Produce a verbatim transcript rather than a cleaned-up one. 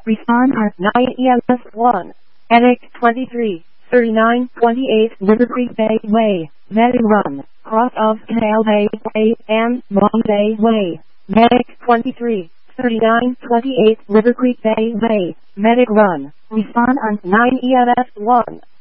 Respond on nine E M S one. Medic twenty-three, thirty-nine, twenty-eight, River Creek Bay Way, Medic Run, Cross of Canal Bay Way, and Long Bay Way. Medic twenty-three, thirty-nine, twenty-eight, River Creek Bay Way, Medic Run. Respond on nine E M S one.